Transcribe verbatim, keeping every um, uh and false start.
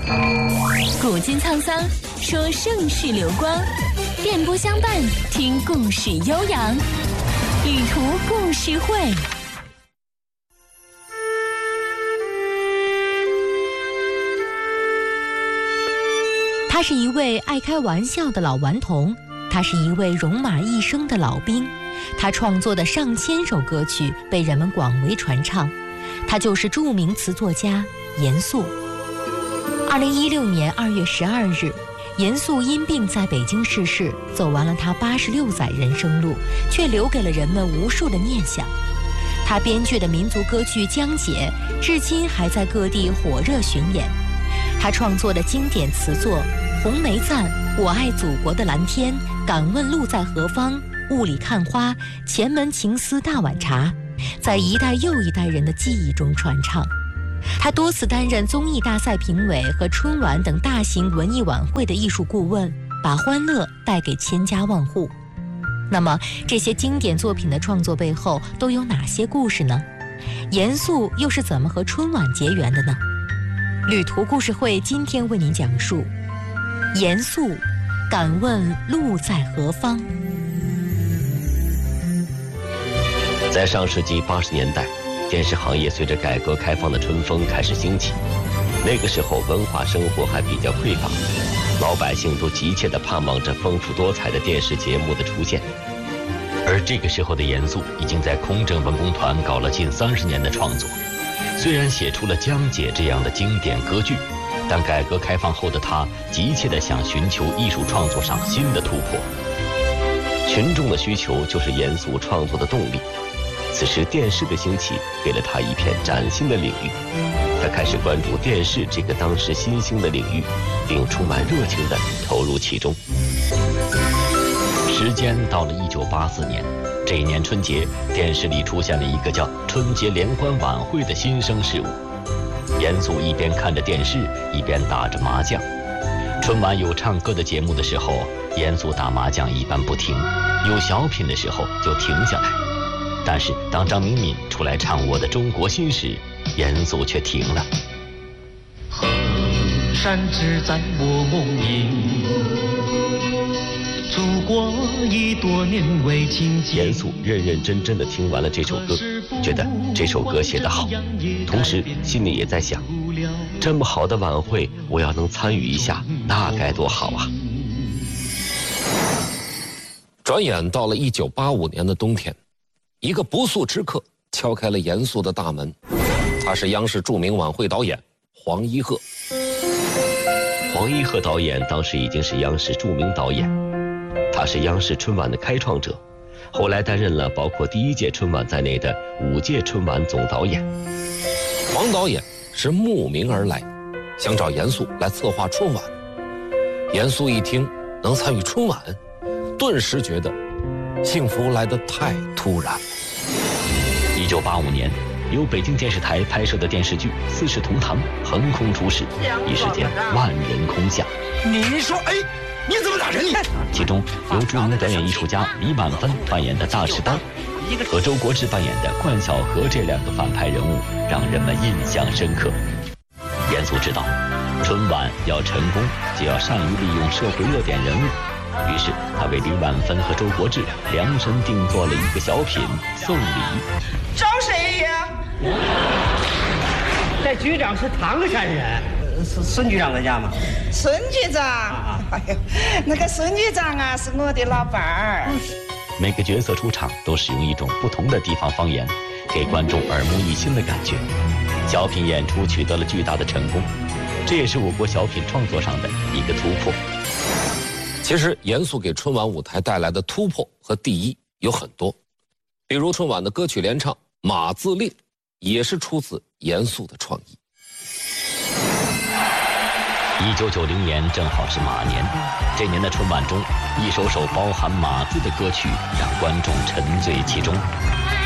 古今沧桑，说盛世流光；电波相伴，听故事悠扬。旅途故事会。他是一位爱开玩笑的老顽童，他是一位戎马一生的老兵，他创作的上千首歌曲被人们广为传唱。他就是著名词作家严肃。二零一六年二月十二日，严肃因病在北京逝世，走完了他八十六载人生路，却留给了人们无数的念想。他编剧的民族歌剧《江姐》至今还在各地火热巡演。他创作的经典词作《红梅赞》《我爱祖国的蓝天》《敢问路在何方》《雾里看花》《前门情思大碗茶》在一代又一代人的记忆中传唱。他多次担任综艺大赛评委和春晚等大型文艺晚会的艺术顾问，把欢乐带给千家万户。那么这些经典作品的创作背后都有哪些故事呢？严肃又是怎么和春晚结缘的呢？旅途故事会今天为您讲述严肃，敢问路在何方。 在上世纪八十年代，电视行业随着改革开放的春风开始兴起。那个时候文化生活还比较匮乏，老百姓都急切地盼望着丰富多彩的电视节目的出现。而这个时候的严肃已经在空政文工团搞了近三十年的创作，虽然写出了《江姐》这样的经典歌剧，但改革开放后的他急切地想寻求艺术创作上新的突破。群众的需求就是严肃创作的动力。此时电视的兴起给了他一片崭新的领域，他开始关注电视这个当时新兴的领域，并充满热情地投入其中。时间到了一九八四年，这一年春节，电视里出现了一个叫春节联欢晚会的新生事物。严肃一边看着电视，一边打着麻将。春晚有唱歌的节目的时候，严肃打麻将一般不停，有小品的时候就停下来。但是当张明敏出来唱《我的中国心》时，严肃却停了。 河山只在我梦萦，祖国已多年未亲近。 严肃认认真真地听完了这首歌，觉得这首歌写得好，同时心里也在想，这么好的晚会，我要能参与一下，那该多好啊！ 转眼到了一九八五年的冬天，一个不速之客敲开了严肃的大门，他是央视著名晚会导演黄一鹤。 黄一鹤导演当时已经是央视著名导演，他是央视春晚的开创者，后来担任了包括第一届春晚在内的五届春晚总导演。 黄导演是慕名而来，想找严肃来策划春晚。严肃一听能参与春晚，顿时觉得幸福来得太突然。 一九八五年，由北京电视台拍摄的电视剧《四世同堂》横空出世，一时间万人空巷。 你说，哎，你怎么打人你？ 其中由著名表演艺术家李婉芬扮演的大石丹，和周国志扮演的冠晓荷这两个反派人物，让人们印象深刻。严肃知道，春晚要成功，就要善于利用社会热点人物。于是他为李婉芬和周国志量身定做了一个小品《送礼》。 找谁呀？ 这局长是唐山人，是孙局长在家吗？ 孙局长，啊、哎呦，那个孙局长啊，是我的老伴儿。 每个角色出场都使用一种不同的地方方言，给观众耳目一新的感觉。小品演出取得了巨大的成功，这也是我国小品创作上的一个突破。 其实严肃给春晚舞台带来的突破和第一有很多，比如春晚的歌曲联唱《马自令》也是出自严肃的创意。 一九九零年正好是马年，这年的春晚中，一首首包含马字的歌曲让观众沉醉其中。